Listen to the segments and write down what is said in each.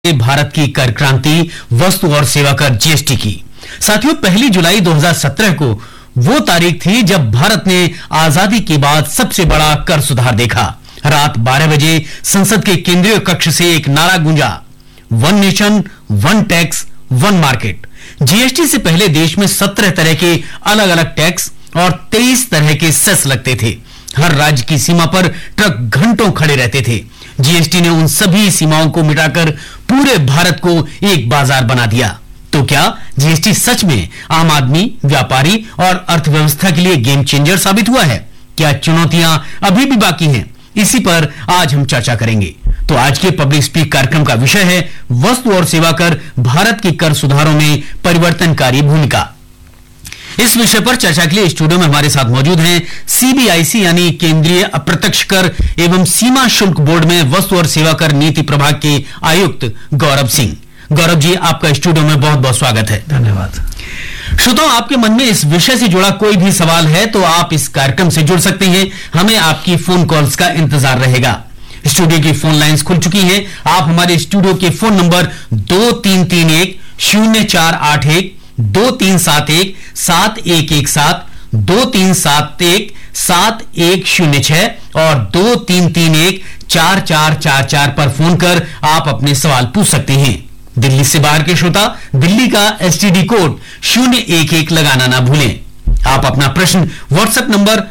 भारत की कर क्रांति, वस्तु और सेवा कर जीएसटी की। साथियों, 1 जुलाई 2017 को वो तारीख थी जब भारत ने आजादी के बाद सबसे बड़ा कर सुधार देखा। रात 12 बजे संसद के केंद्रीय कक्ष से एक नारा गूंजा, one nation, one tax, one market. GST से पहले देश में 17 तरह के अलग अलग टैक्स और 23 तरह के सेस लगते थे। हर राज्य की सीमा पर ट्रक घंटों खड़े रहते थे। जीएसटी ने उन सभी सीमाओं को मिटाकर पूरे भारत को एक बाजार बना दिया। तो क्या जीएसटी सच में आम आदमी, व्यापारी और अर्थव्यवस्था के लिए गेम चेंजर साबित हुआ है? क्या चुनौतियां अभी भी बाकी हैं? इसी पर आज हम चर्चा करेंगे। तो आज के पब्लिक स्पीक कार्यक्रम का विषय है वस्तु और सेवा कर, भारत के कर सुधारों में परिवर्तनकारी भूमिका। इस विषय पर चर्चा के लिए स्टूडियो में हमारे साथ मौजूद हैं सीबीआईसी यानी केंद्रीय अप्रत्यक्ष कर एवं सीमा शुल्क बोर्ड में वस्तु और सेवा कर नीति प्रभाग के आयुक्त गौरव सिंह। गौरव जी, आपका स्टूडियो में बहुत बहुत स्वागत है। धन्यवाद। श्रोताओं, आपके मन में इस विषय से जुड़ा कोई भी सवाल है तो आप इस कार्यक्रम से जुड़ सकते हैं। हमें आपकी फोन कॉल्स का इंतजार रहेगा। स्टूडियो की फोन लाइंस खुल चुकी हैं। आप हमारे स्टूडियो के फोन नंबर 2331 0481 2371 7117 2371 7106 और 2331 4444 पर फोन कर आप अपने सवाल पूछ सकते हैं। दिल्ली से बाहर के श्रोता दिल्ली का एसटीडी कोड 011 लगाना ना भूलें। आप अपना प्रश्न व्हाट्सएप नंबर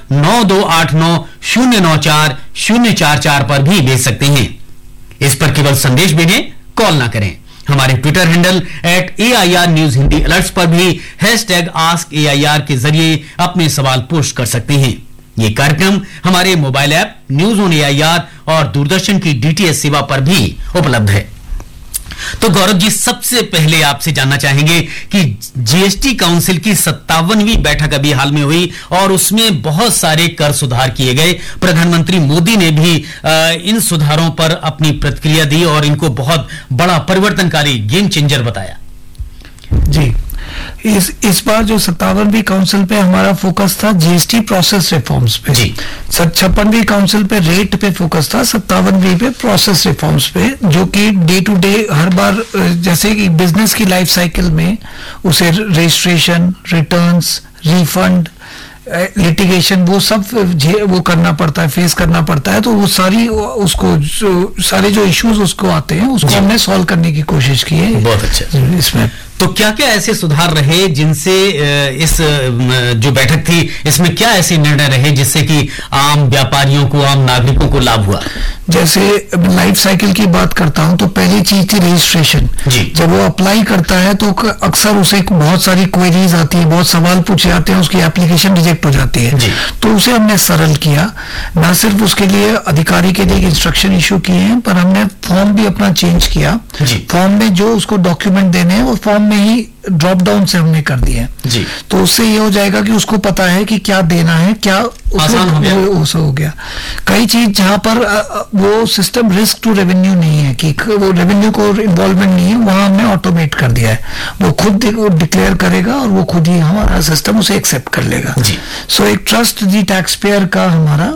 9289094044 पर भी भेज सकते हैं। इस पर केवल संदेश भेजें, कॉल ना करें। हमारे Twitter handle @AIR news Hindi alerts पर भी #AskAIR के जरिए अपने सवाल पोस्ट कर सकते हैं। ये कार्यक्रम हमारे mobile app news on AIR और दूरदर्शन की DTH सेवा पर भी उपलब्ध है। तो गौरव जी, सबसे पहले आपसे जानना चाहेंगे कि जीएसटी काउंसिल की 57वीं बैठक अभी हाल में हुई और उसमें बहुत सारे कर सुधार किए गए। प्रधानमंत्री मोदी ने भी इन सुधारों पर अपनी प्रतिक्रिया दी और इनको बहुत बड़ा परिवर्तनकारी गेम चेंजर बताया। जी, इस बार जो 57वीं काउंसिल पे हमारा फोकस था जीएसटी प्रोसेस रिफॉर्म्स पे। 56वीं काउंसिल पे रेट पे फोकस था, 57वीं पे प्रोसेस रिफॉर्म्स पे, जो कि डे टू डे हर बार जैसे कि बिजनेस की लाइफ साइकिल में उसे रजिस्ट्रेशन, रिटर्न्स, रिफंड, लिटिगेशन वो सब वो करना पड़ता है, फेस करना पड़ता है। तो वो सारे जो इश्यूज उसको आते हैं उसको हमने सॉल्व करने की कोशिश की है। बहुत अच्छा। इसमें तो क्या क्या ऐसे सुधार रहे जिनसे इस जो बैठक थी इसमें क्या ऐसे निर्णय रहे जिससे कि आम व्यापारियों को, आम नागरिकों को लाभ हुआ? जैसे लाइफ साइकिल की बात करता हूं तो पहली चीज थी रजिस्ट्रेशन। जब वो अप्लाई करता है तो अक्सर उसे बहुत सारी क्वेरीज आती है, बहुत सवाल पूछे जाते हैं, उसकी एप्लीकेशन रिजेक्ट हो जाती है। तो उसे हमने सरल किया। न सिर्फ उसके लिए अधिकारी के लिए इंस्ट्रक्शन इशू किए हैं, पर हमने फॉर्म भी अपना चेंज किया। फॉर्म में जो उसको डॉक्यूमेंट देने हैं वो फॉर्म में ही ड्रॉप डाउन से हमने कर दिया है। तो उससे ये हो जाएगा कि उसको पता है कि क्या देना है, क्या आसान हो गया। कई चीज जहां पर वो सिस्टम रिस्क टू रेवेन्यू नहीं है कि वो रेवेन्यू को इन्वॉल्वमेंट नहीं है, वहां हमने ऑटोमेट कर दिया है। वो खुद डिक्लेयर करेगा और वो खुद ही हमारा सिस्टम उसे एक्सेप्ट कर लेगा। सो एक ट्रस्ट दी टैक्स पेयर का हमारा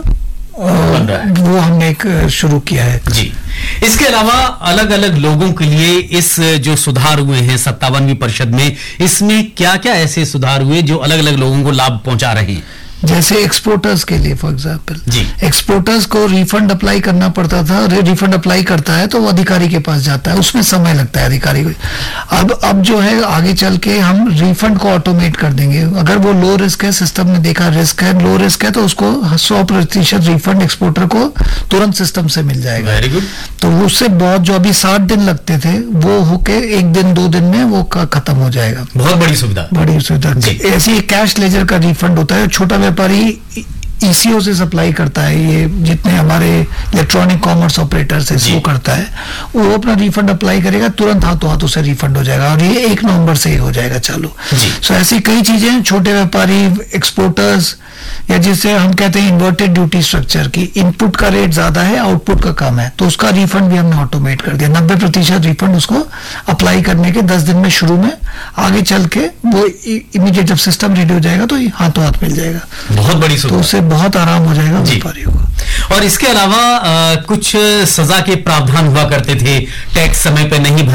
वो हमने एक शुरू किया है। जी, इसके अलावा अलग अलग लोगों के लिए इस जो सुधार हुए हैं 57वीं परिषद में, इसमें क्या क्या ऐसे सुधार हुए जो अलग अलग लोगों को लाभ पहुंचा रहे हैं? जैसे एक्सपोर्टर्स के लिए फॉर एग्जांपल, एक्सपोर्टर्स को रिफंड अप्लाई करना पड़ता था। रिफंड अप्लाई करता है तो वो अधिकारी के पास जाता है, उसमें समय लगता है अधिकारी को। अब जो है आगे चल के हम रिफंड को ऑटोमेट कर देंगे। अगर वो लो रिस्क है, सिस्टम ने देखा रिस्क है, लो रिस्क है, तो उसको 100% रिफंड एक्सपोर्टर को तुरंत सिस्टम से मिल जाएगा। Very good. तो उससे बहुत जो अभी 60 दिन लगते थे वो होके 1 दिन 2 दिन में वो खत्म हो जाएगा। बहुत बड़ी सुविधा। ऐसी कैश लेजर का रिफंड होता है। छोटा व्यापारी ईसीओ से सप्लाई करता है, ये जितने हमारे इलेक्ट्रॉनिक कॉमर्स ऑपरेटर्स है वो करता है, वो अपना रिफंड अप्लाई करेगा, तुरंत हाथों हाथ उसे रिफंड हो जाएगा और ये 1 नवंबर से ही हो जाएगा चालू। सो ऐसी कई चीजें हैं। छोटे व्यापारी, एक्सपोर्टर्स, या जिसे हम कहते हैं इन्वर्टेड ड्यूटी स्ट्रक्चर की, इनपुट का रेट ज्यादा है, आउटपुट का कम है, तो उसका रिफंड भी हमने ऑटोमेट कर दिया। 90% रिफंड उसको अप्लाई करने के 10 दिन में शुरू में, आगे चल के वो इमीडिएट जब सिस्टम रेडी हो जाएगा तो हाथों हाथ मिल जाएगा। बहुत बड़ी तो उससे बहुत आराम हो जाएगा व्यापारियों को। और इसके अलावा कुछ सजा के प्रावधान हुआ करते थे, टैक्स समय पे नहीं